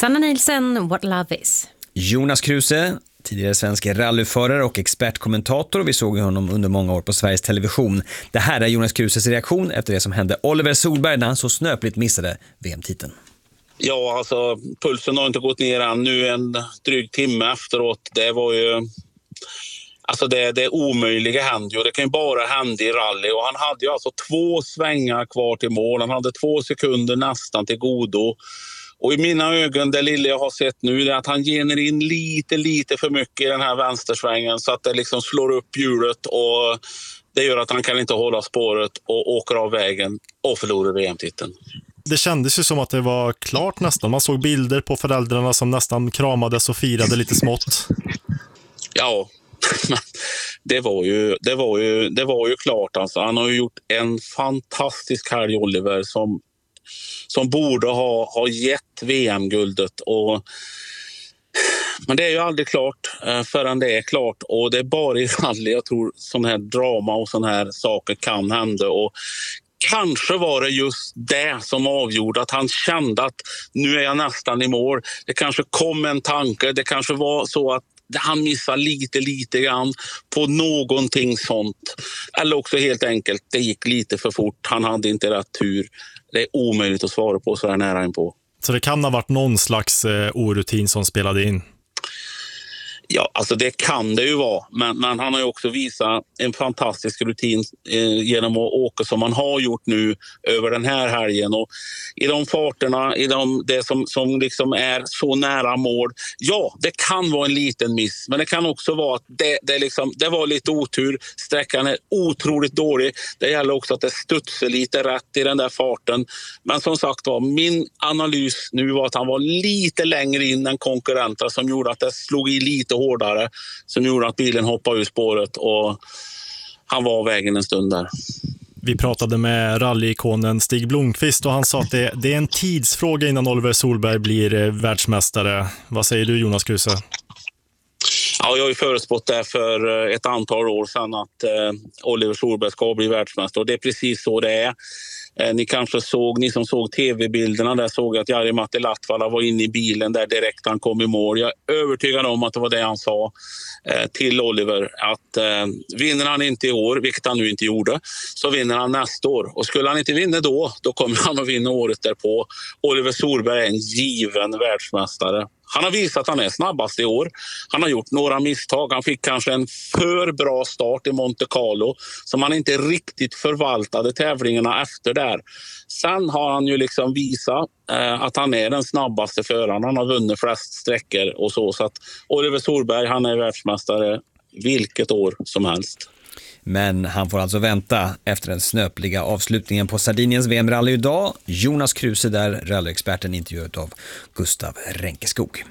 Sanna Nielsen, What Love Is. Jonas Kruse, tidigare svensk rallyförare och expertkommentator. Vi såg honom under många år på Sveriges Television. Det här är Jonas Kruses reaktion efter det som hände Oliver Solberg när han så snöpligt missade VM-titeln. Ja, alltså pulsen har inte gått ner än. Nu en dryg timme efteråt. Det var ju... Alltså det omöjliga hände ju. Det kan ju bara hända i rally. Och han hade ju alltså 2 svängar kvar till mål. Han hade 2 sekunder nästan till godo. Och i mina ögon, det lilla jag har sett nu, är att han gener in lite för mycket i den här vänstersvängen. Så att det liksom slår upp hjulet och det gör att han kan inte hålla spåret och åker av vägen och förlorar VM-titeln. Det kändes ju som att det var klart nästan. Man såg bilder på föräldrarna som nästan kramades och firade lite smått. Ja, det var ju klart. Alltså. Han har ju gjort en fantastisk helg, Oliver, som borde ha gett VM-guldet. Men det är ju aldrig klart förrän det är klart. Och det är bara i rally jag tror sån här drama och sån här saker kan hända. Och kanske var det just det som avgjorde att han kände att nu är jag nästan i mål. Det kanske kom en tanke. Det kanske var så att han missade lite grann på någonting sånt. Eller också helt enkelt, det gick lite för fort. Han hade inte rätt tur. Det är omöjligt att svara på så här nära inpå. Så det kan ha varit någon slags orutin som spelade in? Ja, alltså det kan det ju vara. Men han har ju också visat en fantastisk rutin genom att åka som han har gjort nu över den här helgen. Och i de farterna, det som liksom är så nära mål. Ja, det kan vara en liten miss. Men det kan också vara att det var lite otur. Sträckan är otroligt dålig. Det gäller också att det studsar lite rätt i den där farten. Men som sagt var, min analys nu var att han var lite längre in än konkurrenter som gjorde att det slog i lite hårdare, som gjorde att bilen hoppade ur spåret och han var av vägen en stund där. Vi pratade med rallyikonen Stig Blomqvist och han sa att det är en tidsfråga innan Oliver Solberg blir världsmästare. Vad säger du, Jonas Kruse? Ja, jag har ju förutspått det för ett antal år sedan att Oliver Solberg ska bli världsmästare och det är precis så det är. Ni som såg tv-bilderna där såg att Jari-Matti Latvala var inne i bilen där direkt han kom i mål. Jag är övertygad om att det var det han sa till Oliver att vinner han inte i år, vilket han nu inte gjorde, så vinner han nästa år. Och skulle han inte vinna då kommer han att vinna året därpå. Oliver Solberg är en given världsmästare. Han har visat att han är snabbast i år. Han har gjort några misstag. Han fick kanske en för bra start i Monte Carlo som han inte riktigt förvaltade tävlingarna efter där. Sen har han ju liksom visat att han är den snabbaste föraren. Han har vunnit flest sträckor och så. Så att Oliver Solberg, han är världsmästare vilket år som helst. Men han får alltså vänta efter den snöpliga avslutningen på Sardiniens VM-rally idag. Jonas Kruse där, rallyexperten, intervjuad av Gustav Renkeskog.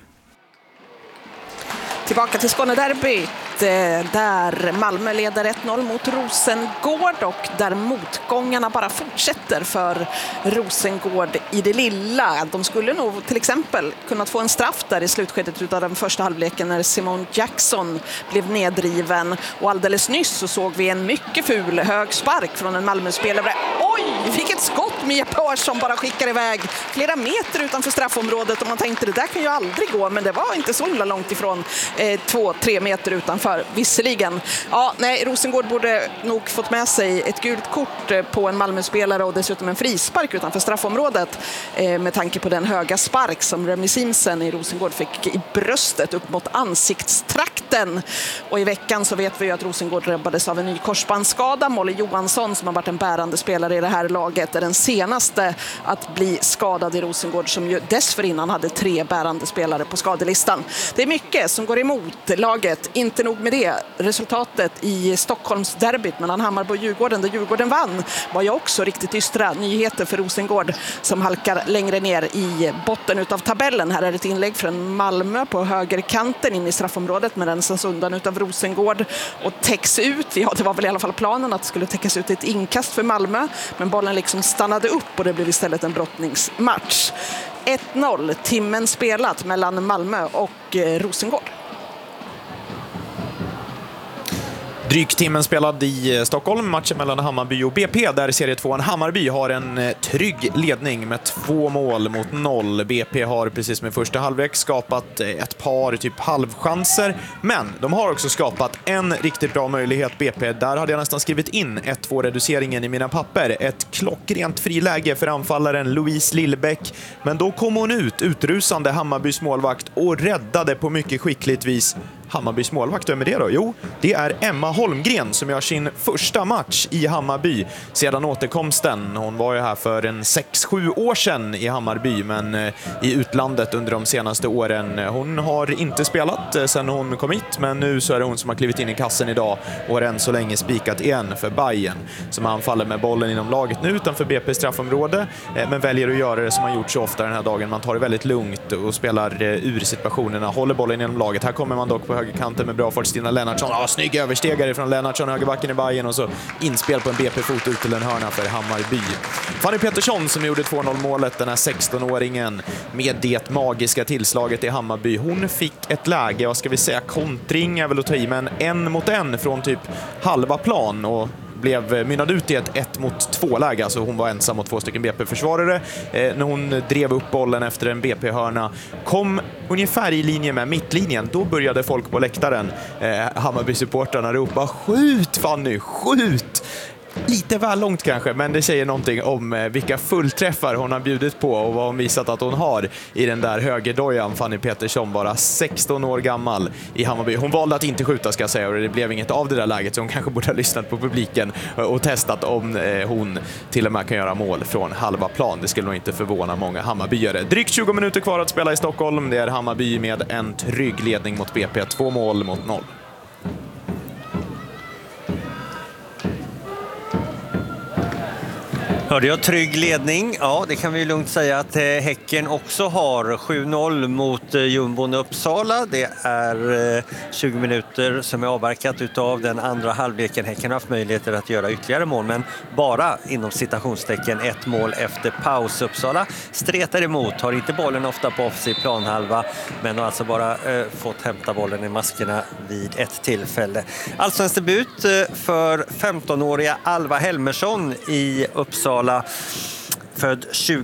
Tillbaka till Skånederbyt där Malmö leder 1-0 mot Rosengård och där motgångarna bara fortsätter för Rosengård i det lilla. De skulle nog till exempel kunnat få en straff där i slutskedet av den första halvleken när Simon Jackson blev nedriven. Och alldeles nyss så såg vi en mycket ful hög spark från en Malmö-spelare. Oj, vilket skott Mia Persson bara skickar iväg flera meter utanför straffområdet och man tänkte det där kan ju aldrig gå, men det var inte så långt ifrån 2-3 meter utanför. Visserligen. Ja, nej, Rosengård borde nog fått med sig ett gult kort på en Malmö-spelare och dessutom en frispark utanför straffområdet med tanke på den höga spark som Remy Simsen i Rosengård fick i bröstet upp mot ansiktstrakten. Och i veckan så vet vi ju att Rosengård drabbades av en ny korsbandsskada. Molly Johansson som har varit en bärande spelare i det här laget är den senaste att bli skadad i Rosengård som ju dessförinnan hade 3 bärande spelare på skadelistan. Det är mycket som går emot laget. Inte nog med det. Resultatet i Stockholms derbyt mellan Hammarby och Djurgården där Djurgården vann var ju också riktigt dystra nyheter för Rosengård som halkar längre ner i botten utav tabellen. Här är ett inlägg från Malmö på högerkanten in i straffområdet med den sens undan utav Rosengård och täcks ut. Ja, det var väl i alla fall planen att det skulle täckas ut ett inkast för Malmö, men bollen liksom stannade upp och det blev istället en brottningsmatch. 1-0, timmen spelat mellan Malmö och Rosengård. Drygt timmen spelad i Stockholm, matchen mellan Hammarby och BP, där serie 2 Hammarby har en trygg ledning med 2 mål mot 0. BP har precis med första halvlek skapat ett par typ halvchanser, men de har också skapat en riktigt bra möjlighet. BP, där hade jag nästan skrivit in 1-2-reduceringen i mina papper. Ett klockrent friläge för anfallaren Louise Lillebäck, men då kom hon utrusande Hammarbys målvakt och räddade på mycket skickligt vis. Hammarbys målvakt, vem är det då? Jo, det är Emma Holmgren som gör sin första match i Hammarby sedan återkomsten. Hon var ju här för 6-7 år sedan i Hammarby, men i utlandet under de senaste åren. Hon har inte spelat sedan hon kom hit, men nu så är det hon som har klivit in i kassen idag och har än så länge spikat igen för Bayern, som anfaller med bollen inom laget nu utanför BP straffområde, men väljer att göra det som man gjort så ofta den här dagen. Man tar det väldigt lugnt och spelar ur situationerna, håller bollen inom laget. Här kommer man dock på högerkanten med bra fart, Stina Lennartsson. Snygg överstegare från Lennartsson, högerbacken i Bayern, och så inspel på en BP-fot ut till en hörna för Hammarby. Fanny Petersson som gjorde 2-0-målet, den här 16-åringen med det magiska tillslaget i Hammarby. Hon fick ett läge, vad ska vi säga, kontring är väl att ta i, men 1-mot-1 från typ halva plan och mynnade ut i ett 1-mot-2-läge. Alltså hon var ensam mot 2 stycken BP-försvarare. När hon drev upp bollen efter en BP-hörna, kom ungefär i linje med mittlinjen. Då började folk på läktaren, Hammarby-supportrarna, ropa: skjut Fanny, skjut! Lite väl långt kanske, men det säger någonting om vilka fullträffar hon har bjudit på och vad hon visat att hon har i den där högerdojan. Fanny Petersson, bara 16 år gammal i Hammarby. Hon valde att inte skjuta, ska jag säga, och det blev inget av det där läget, så hon kanske borde ha lyssnat på publiken och testat om hon till och med kan göra mål från halva plan. Det skulle nog inte förvåna många Hammarbyare. Drygt 20 minuter kvar att spela i Stockholm. Det är Hammarby med en trygg ledning mot BP, 2 mål mot 0. Hörde jag trygg ledning? Ja, det kan vi lugnt säga att Häcken också har. 7-0 mot Jumbon Uppsala. Det är 20 minuter som är avverkat utav den andra halvleken. Häcken har haft möjligheter att göra ytterligare mål, men bara inom citationstecken 1 mål efter paus. Uppsala stretar emot, har inte bollen ofta på offensiv planhalva, men har alltså bara fått hämta bollen i maskerna vid ett tillfälle. Allsvensk debut för 15-åriga Alva Helmersson i Uppsala. Född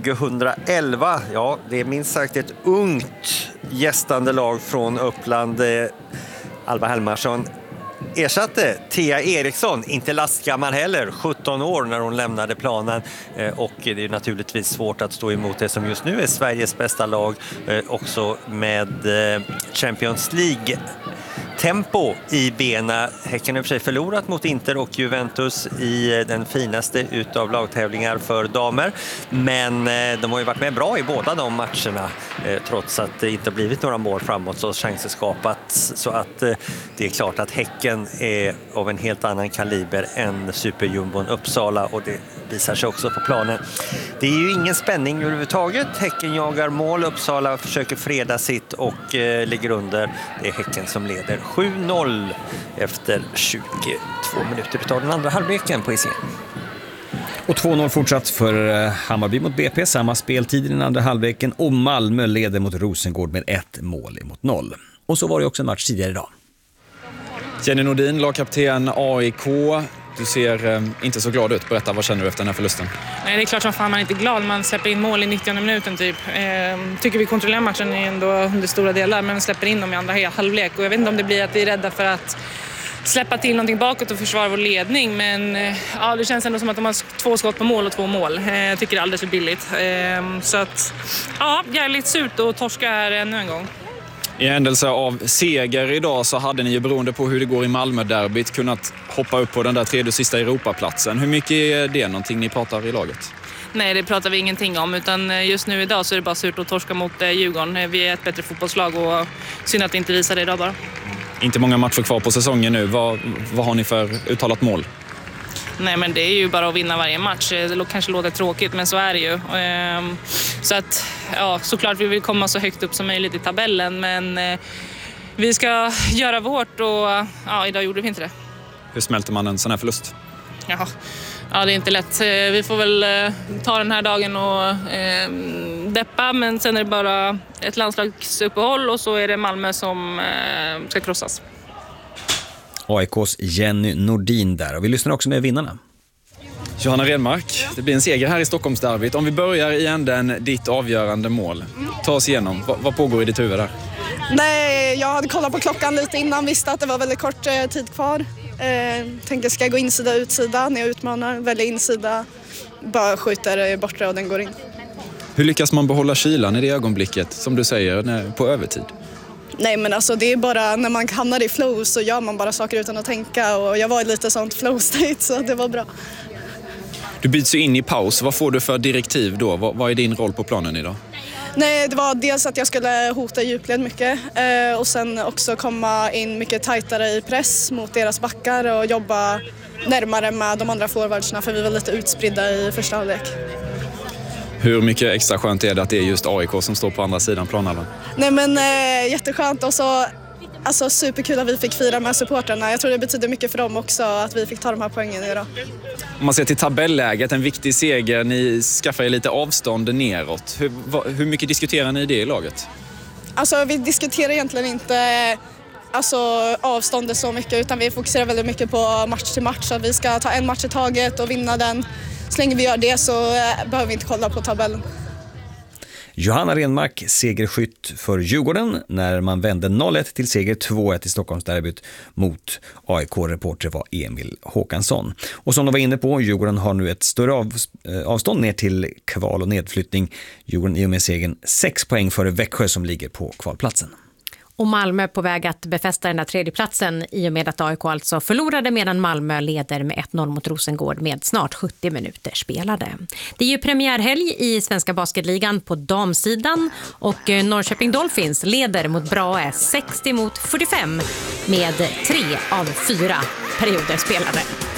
2011. Ja, det är minst sagt ett ungt gästande lag från Uppland. Alva Helmersson ersatte Thea Eriksson, inte lastgammal heller, 17 år när hon lämnade planen, och det är naturligtvis svårt att stå emot det som just nu är Sveriges bästa lag, också med Champions League tempo i bena. Häcken har i och för sig förlorat mot Inter och Juventus i den finaste utav lagtävlingar för damer, men de har ju varit med bra i båda de matcherna, trots att det inte har blivit några mål framåt, så chanser skapats, så att det är klart att Häcken är av en helt annan kaliber än superjumbon Uppsala, och det visar sig också på planen. Det är ju ingen spänning överhuvudtaget. Häcken jagar mål, Uppsala försöker freda sitt och ligger under. Det är Häcken som leder 7-0 efter 22 minuter utav den andra halvleken på ICN. Och 2-0 fortsatt för Hammarby mot BP, samma speltid i den andra halvleken, och Malmö leder mot Rosengård med 1 mål mot 0. Och så var det också en match tidigare idag. Jenny Nordin, lagkapten AIK. Du ser inte så glad ut. Berätta, vad känner du efter den här förlusten? Nej, det är klart som fan man är inte glad. Man släpper in mål i 90 minuten typ. Tycker vi kontrollerar matchen ändå under stora delar, men släpper in dem i andra halvlek. Och jag vet inte om det blir att vi är rädda för att släppa till någonting bakåt och försvara vår ledning. Men ja, det känns ändå som att de har 2 skott på mål och 2 mål. Jag tycker det är alldeles för billigt. Så att, ja, jävligt surt och torska här ännu en gång. I händelse av seger idag så hade ni ju, beroende på hur det går i Malmö-derbyt, kunnat hoppa upp på den där 3:e sista Europaplatsen. Hur mycket är det någonting ni pratar i laget? Nej, det pratar vi ingenting om, utan just nu idag så är det bara surt att torska mot Djurgården. Vi är ett bättre fotbollslag och synd att det inte visar det idag bara. Inte många matcher kvar på säsongen nu. Vad har ni för uttalat mål? Nej, men det är ju bara att vinna varje match. Det kanske låter tråkigt, men så är det ju. Så att, ja, såklart vi vill komma så högt upp som möjligt i tabellen, men vi ska göra vårt, och ja, idag gjorde vi inte det. Hur smälter man en sån här förlust? Ja, det är inte lätt. Vi får väl ta den här dagen och deppa, men sen är det bara ett landslagsuppehåll och så är det Malmö som ska krossas. AIKs Jenny Nordin där. Och vi lyssnar också med vinnarna. Johanna Renmark, det blir en seger här i Stockholmsderbyt. Om vi börjar i änden, ditt avgörande mål. Ta oss igenom. Vad pågår i ditt huvud där? Nej, jag hade kollat på klockan lite innan, visste att det var väldigt kort tid kvar. Tänkte, ska jag gå insida, utsida när jag utmanar? Välja insida, bara skjuter borta och den går in. Hur lyckas man behålla kylan i det ögonblicket, som du säger, på övertid? Nej, men alltså det är bara när man hamnar i flow så gör man bara saker utan att tänka. Och jag var i lite sånt flow state, så det var bra. Du byts ju in i paus. Vad får du för direktiv då? Vad är din roll på planen idag? Nej, det var dels att jag skulle hota djupled mycket och sen också komma in mycket tajtare i press mot deras backar och jobba närmare med de andra forwardsna, för vi var lite utspridda i första halvlek. Hur mycket extra skönt är det att det är just AIK som står på andra sidan planhalvan? Nej, men jätteskönt, och så alltså, superkul att vi fick fira med supporterna. Jag tror det betyder mycket för dem också att vi fick ta de här poängen idag. Om man ser till tabelläget, en viktig seger, ni skaffar er lite avstånd neråt. Hur mycket diskuterar ni det i laget? Alltså, vi diskuterar egentligen inte avståndet så mycket, utan vi fokuserar väldigt mycket på match till match. Så att vi ska ta en match i taget och vinna den. Så länge vi gör det så behöver vi inte kolla på tabellen. Johanna Renmark, segerskytt för Djurgården när man vände 0-1 till seger 2-1 i Stockholmsderbyt mot AIK-reporter var Emil Håkansson. Och som de var inne på, Djurgården har nu ett större avstånd ner till kval- och nedflyttning. Djurgården i och med segern 6 poäng före Växjö som ligger på kvalplatsen. Och Malmö på väg att befästa den här tredjeplatsen i och med att AIK alltså förlorade, medan Malmö leder med 1-0 mot Rosengård med snart 70 minuter spelade. Det är ju premiärhelg i Svenska basketligan på damsidan och Norrköping Dolphins leder mot Brahe 60-45 med 3 av 4 perioder spelade.